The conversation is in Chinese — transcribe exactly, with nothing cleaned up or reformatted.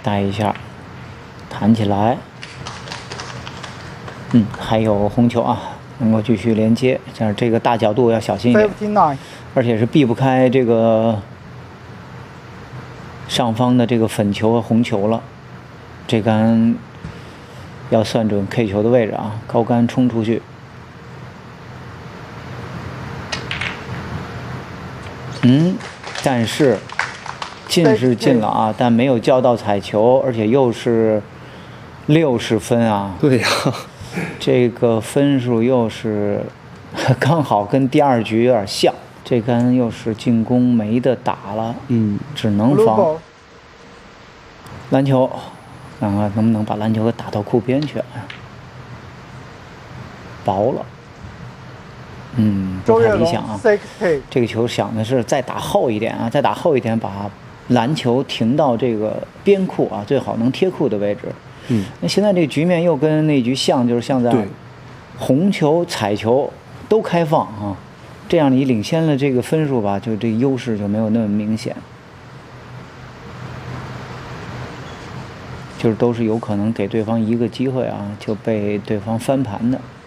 带一下，弹起来。嗯，还有红球啊，能够继续连接，这样这个大角度要小心一点，而且是避不开这个上方的这个粉球和红球了。这杆要算准 K 球的位置啊，高杆冲出去。嗯，但是进是进了啊，但没有叫到彩球，而且又是六十分啊。 对呀、啊， 这个分数又是刚好跟第二局有点像。这杆又是进攻没得打了， 嗯， 只能防。篮球，看看能不能把篮球给打到库边去。薄了。嗯，不太理想啊。这个球想的是再打厚一点啊，再打厚一点，把篮球停到这个边库啊，最好能贴库的位置。 嗯， 那现在这个局面又跟那局像，就是像在红球、彩球都开放啊，这样你领先了这个分数吧，就这优势就没有那么明显，就是都是有可能给对方一个机会啊，就被对方翻盘的。